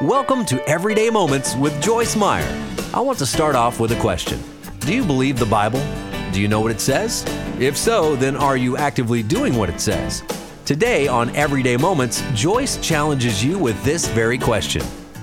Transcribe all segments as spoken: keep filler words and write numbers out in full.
Welcome to Everyday Moments with Joyce Meyer. I want to start off with a question. Do you believe the Bible? Do you know what it says? If so, then are you actively doing what it says? Today on Everyday Moments, Joyce challenges you with this very question.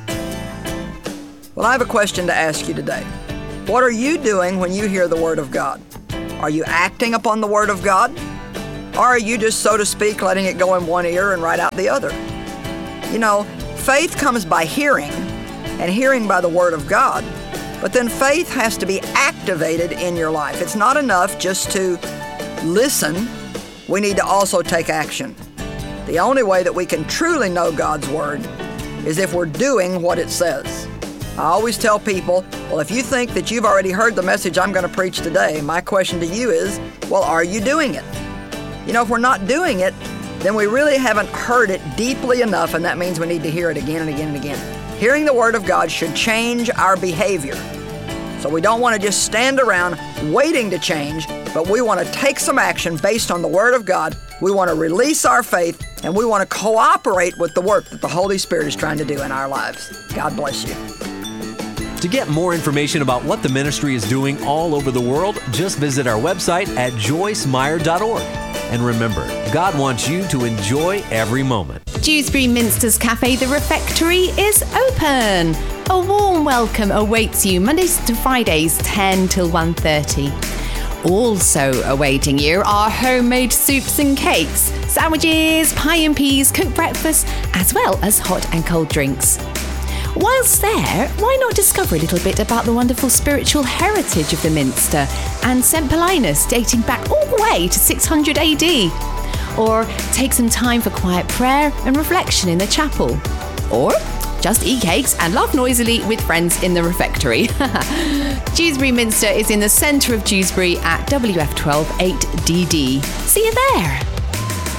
Well, I have a question to ask you today. What are you doing when you hear the Word of God? Are you acting upon the Word of God? Or are you just, so to speak, letting it go in one ear and right out the other? You know, faith comes by hearing, and hearing by the Word of God. But then faith has to be activated in your life. It's not enough just to listen. We need to also take action. The only way that we can truly know God's Word is if we're doing what it says. I always tell people, well, if you think that you've already heard the message I'm going to preach today, my question to you is, well, are you doing it? You know, if we're not doing it, then we really haven't heard it deeply enough, and that means we need to hear it again and again and again. Hearing the Word of God should change our behavior. So we don't want to just stand around waiting to change, but we want to take some action based on the Word of God. We want to release our faith, and we want to cooperate with the work that the Holy Spirit is trying to do in our lives. God bless you. To get more information about what the ministry is doing all over the world, just visit our website at joyce meyer dot org. And remember, God wants you to enjoy every moment. Dewsbury Minster's Cafe, The Refectory, is open. A warm welcome awaits you Mondays to Fridays, ten till one thirty. Also awaiting you are homemade soups and cakes, sandwiches, pie and peas, cooked breakfast, as well as hot and cold drinks. Whilst there, why not discover a little bit about the wonderful spiritual heritage of the Minster and Saint Paulinus dating back all the way to six hundred A D? Or take some time for quiet prayer and reflection in the chapel? Or just eat cakes and laugh noisily with friends in the refectory. Dewsbury Minster is in the centre of Dewsbury at W F twelve eight D D. See you there!